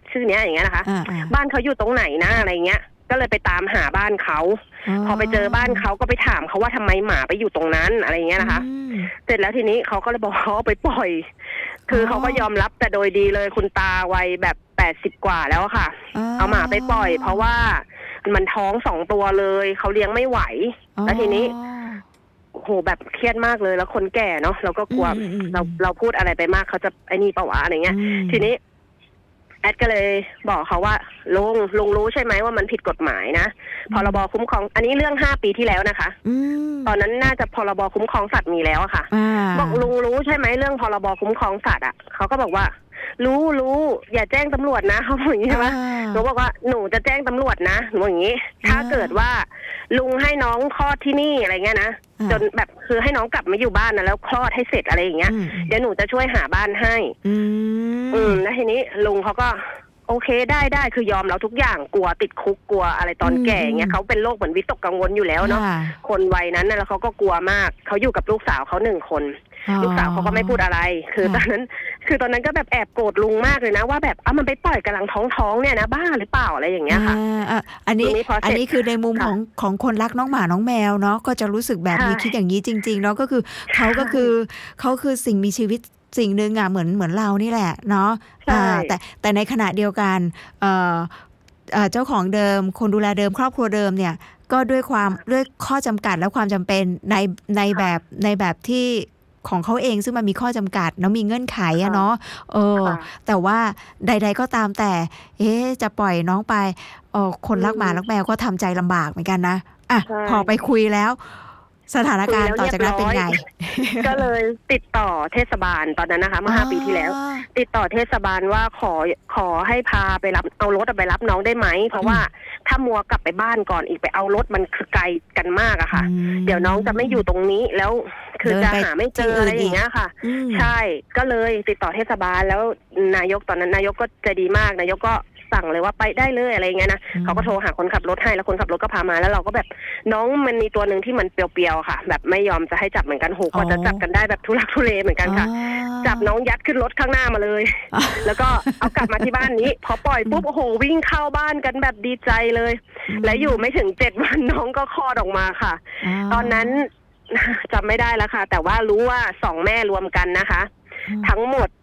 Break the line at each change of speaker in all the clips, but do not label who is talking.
ชื่อเนี้ยอย่างเงี้ยนะคะบ้านเขาอยู่ตรงไหนนะอะไรเงี้ยก็เลยไปตามหาบ้านเขาพอไปเจอบ้านเขาก็ไปถามเขาว่าทำไมหมาไปอยู่ตรงนั้นอะไรเงี้ยนะคะเสร็จแล้วทีนี้เขาก็เลยบอกเขาไปปล่อยคือเขาก็ยอมรับแต่โดยดีเลยคุณตาวัยแบบ80กว่าแล้วค่ะเอาหมาไปปล่อยเพราะว่ามันท้อง2ตัวเลยเขาเลี้ยงไม่ไหวแล้วทีนี้โหแบบเครียดมากเลยแล้วคนแก่เนาะเราก็กลัวเราพูดอะไรไปมากเขาจะไอ้นี่ปะวะอะไรเงี้ยทีนี้แอดก็เลยบอกเขาว่าลุงรู้ใช่ไหมว่ามันผิดกฎหมายนะพรบคุ้มครองอันนี้เรื่อง5 ปีที่แล้วนะคะตอนนั้นน่าจะพรบคุ้มครองสัตว์มีแล้วอะค่ะบอกลุงรู้ใช่ไหมเรื่องพรบคุ้มครองสัตว์อะเขาก็บอกว่ารู้อย่าแจ้งตำรวจนะเขาบอกอย่างนี้ใช่ไหมหนูบอกว่าหนูจะแจ้งตำรวจนะหนูบอกอย่างนี้ถ้าเกิดว่าลุงให้น้องคลอดที่นี่อะไรเงี้ยนะจนแบบคือให้น้องกลับมาอยู่บ้านนะแล้วคลอดให้เสร็จอะไรอย่างเงี้ยเดี๋ยวหนูจะช่วยหาบ้านให้แล้วทีนี้ลุงเขาก็โอเคได้คือยอมเราทุกอย่างกลัวติดคุกกลัวอะไรตอนแก่เงี้ยเขาเป็นโรคเหมือนวิตกกังวลอยู่แล้วเนาะคนวัยนั้นนะแล้วเขาก็กลัวมากเขาอยู่กับลูกสาวเขา1 คนลูกสาวเขาก็ไม่พูดอะไรคือตอนนั้นก็แบบแอบโกรธลุงมากเลยนะว่าแบบมันไปปล่อยกำลังท้องเนี่ยนะบ้าหรือเปล่าอะไรอย่างเงี้ยค่ะ
อันนี้คือในมุมของคนรักน้องหมาน้องแมวเนาะก็จะรู้สึกแบบนี้คิดอย่างนี้จริงๆเนาะก็คือเขาคือสิ่งมีชีวิตสิ่งหนึ่งเหมือนเรานี่แหละเนาะแต่ในขณะเดียวกันเจ้าของเดิมคนดูแลเดิมครอบครัวเดิมเนี่ยก็ด้วยข้อจำกัดและความจำเป็นในแบบที่ของเขาเองซึ่งมันมีข้อจำกัดแล้วมีเงื่อนไขอะเนาะแต่ว่าใดๆก็ตามแต่จะปล่อยน้องไปคนรักหมารักแมวก็ทำใจลำบากเหมือนกันนะพอไปคุยแล้วสถานการณ์ต่อจากนั้นเป็นไง
ก็เลยติดต่อเทศบาลตอนนั้นนะคะเมื่อ5 ปีที่แล้วติดต่อเทศบาลว่าขอให้พาไปรับเอารถไปรับน้องได้ไหมเพราะว่าถ้ามัวกลับไปบ้านก่อนอีกไปเอารถมันคือไกลกันมากอะค่ะเดี๋ยวน้องจะไม่อยู่ตรงนี้แล้วคือจะหาไม่เจออะไรอย่างเงี้ยค่ะใช่ก็เลยติดต่อเทศบาลแล้วนายกตอนนั้นนายกก็ใจดีมากนายกก็สั่งเลยว่าไปได้เลยอะไรเงี้ยนะเขาก็โทรหาคนขับรถให้แล้วคนขับรถก็พามาแล้วเราก็แบบน้องมันมีตัวหนึ่งที่มันเปรียวๆค่ะแบบไม่ยอมจะให้จับเหมือนกันโหกว่าจะจับกันได้แบบทุลักทุเลเหมือนกันค่ะจับน้องยัดขึ้นรถข้างหน้ามาเลยแล้วก็เอากลับมาที่บ้านนี้พอปล่อยปุ๊บโอ้โหวิ่งเข้าบ้านกันแบบดีใจเลยและอยู่ไม่ถึง7 วันน้องก็คลอดออกมาค่ะตอนนั้นจำไม่ได้แล้วค่ะแต่ว่ารู้ว่า2 แม่รวมกันนะคะทั้งหมด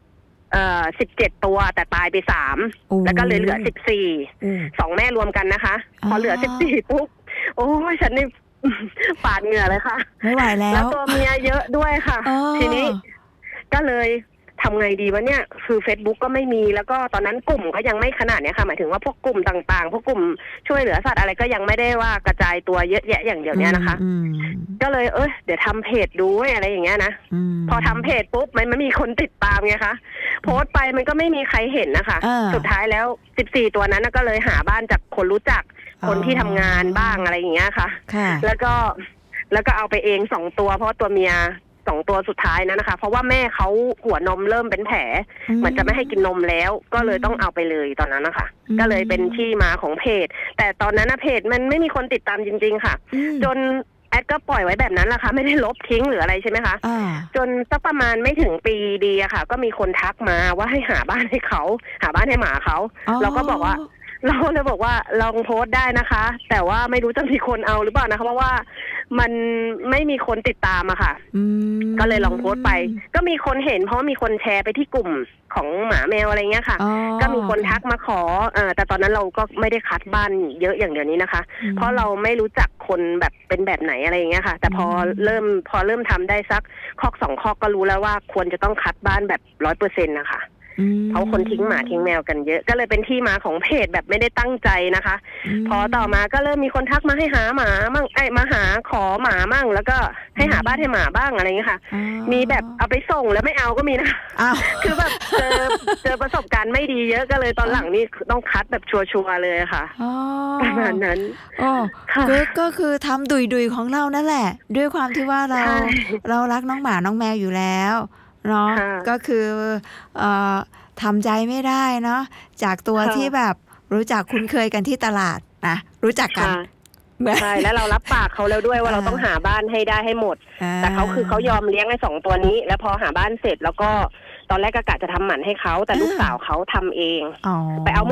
17 ตัวแต่ตายไป3แล้วก็เลยเหลือ14 2 แม่รวมกันนะคะพอเหลือ14ปุ๊บโอ้ยฉันนี่ปาดเหงื่อเลยค่ะ
ไม่ไหวแล้ว
ตัวเมียเยอะด้วยค่ะทีนี้ก็เลยทำไงดีวะเนี่ยคือ Facebook ก็ไม่มีแล้วก็ตอนนั้นกลุ่มก็ยังไม่ขนาดเนี้ยค่ะหมายถึงว่าพวกกลุ่มต่างๆพวกกลุ่มช่วยเหลือสัตว์อะไรก็ยังไม่ได้ว่ากระจายตัวเยอะแยะอย่างเดียวเนี้ยนะคะก็เลยเดี๋ยวทำเพจดูอะไรอย่างเงี้ยนะพอทำเพจปุ๊บมันไม่มีคนติดตามไงคะโพสต์ไปมันก็ไม่มีใครเห็นนะคะสุดท้ายแล้ว14 ตัวนั้นก็เลยหาบ้านจากคนรู้จักคนที่ทำงานบ้างอะไรอย่างเงี้ยค่ะแล้วก็เอาไปเอง2 ตัวเพราะตัวเมีย2 ตัวสุดท้ายนะคะเพราะว่าแม่เขาหัวนมเริ่มเป็นแผลเหมือนจะไม่ให้กินนมแล้วก็เลยต้องเอาไปเลยตอนนั้นนะคะก็เลยเป็นที่มาของเพจแต่ตอนนั้นเพจมันไม่มีคนติดตามจริงๆค่ะจนแอดก็ปล่อยไว้แบบนั้นแหละค่ะไม่ได้ลบทิ้งหรืออะไรใช่ไหมคะจนสักประมาณไม่ถึงปีดีอะค่ะก็มีคนทักมาว่าให้หาบ้านให้เขาหาบ้านให้หมาเขาเราก็บอกว่าเราเลยบอกว่าลองโพสต์ได้นะคะแต่ว่าไม่รู้จะมีคนเอาหรือเปล่านะคะเพราะว่ามันไม่มีคนติดตามอะค่ะก็เลยลองโพสต์ไปก็มีคนเห็นเพราะมีคนแชร์ไปที่กลุ่มของหมาแมวอะไรเงี้ยค่ะก็มีคนทักมาขอแต่ตอนนั้นเราก็ไม่ได้คัดบ้านเยอะอย่างเดียวนี้นะคะเพราะเราไม่รู้จักคนแบบเป็นแบบไหนอะไรอย่างเงี้ยค่ะแต่พอเริ่มทำได้สักข้อ2 ข้อก็รู้แล้วว่าควรจะต้องคัดบ้านแบบ100%นะคะเพราะคนทิ้งหมาทิ้งแมวกันเยอะก็เลยเป็นที่มาของเพจแบบไม่ได้ตั้งใจนะคะพอต่อมาก็เริ่มมีคนทักมาให้หาหมามั่งมาหาขอหมามั่งแล้วก็ให้หาบ้านให้หมาบ้างอะไรอย่างเงี้ยค่ะมีแบบเอาไปส่งแล้วไม่เอาก็มีนะคือแบบเจอประสบการณ์ไม่ดีเยอะก็เลยตอนหลังนี่ต้องคัดแบบชัวร์เลยค่ะประมาณนั้น
ก็คือทำดุยของเรานั่นแหละด้วยความที่ว่าเรารักน้องหมาน้องแมวอยู่แล้วเนาะก็คือทำใจไม่ได้เนาะจากตัวที่แบบรู้จักคุ้นเคยกันที่ตลาดนะรู้จักกัน
ใช่แล้วเรารับปากเขาแล้วด้วยว่าเราต้องหาบ้านให้ได้ให้หมดแต่เขายอมเลี้ยงไอ้2 ตัวนี้แล้วพอหาบ้านเสร็จแล้วก็ตอนแรกก็กะจะทำหมันให้เขาแต่ลูกสาวเขาทำเองไปเอา